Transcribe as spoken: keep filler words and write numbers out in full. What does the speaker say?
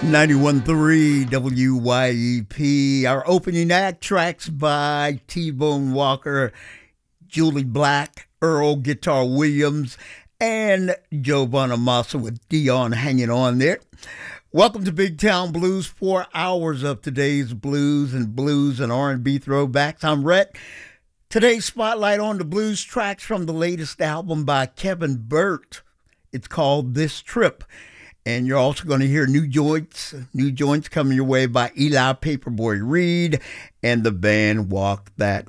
ninety-one point three W Y E P. Our opening act, tracks by T-Bone Walker, Julie Black, Earl Guitar Williams, and Joe Bonamassa with Dion hanging on there. Welcome to Big Town Blues, four hours of today's blues and blues and R and B throwbacks. I'm Rhett. Today's spotlight on the blues tracks from the latest album by Kevin Burt. It's called This Trip. And you're also going to hear new joints, new joints coming your way by Eli Paperboy Reed and the band Walk That